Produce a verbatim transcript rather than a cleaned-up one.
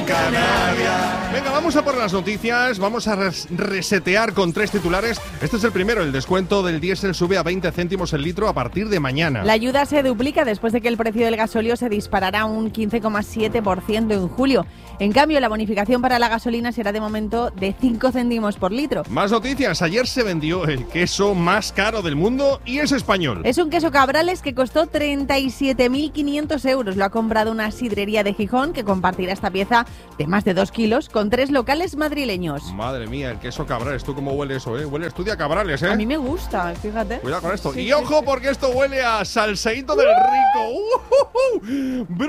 Canarias. Venga, vamos a por las noticias. Vamos a res- resetear con tres titulares. Este es el primero. El descuento del diésel sube a veinte céntimos el litro a partir de mañana. La ayuda se duplica después de que el precio del gasóleo se disparará un quince coma siete por ciento en julio. En cambio, la bonificación para la gasolina será de momento de cinco céntimos por litro. Más noticias. Ayer se vendió el queso más caro del mundo y es español. Es un queso Cabrales que costó treinta y siete mil quinientos euros. Lo ha comprado una sidrería de Gijón que compartirá esta pieza de más de dos kilos con tres locales madrileños. Madre mía, el queso Cabrales. ¿Tú cómo huele eso, eh? Huele estudia Cabrales, ¿eh? A mí me gusta, fíjate. Cuidado con esto. Sí, y sí, ojo, sí. porque esto huele a salseíto del rico. ¡Uh, uh, uh!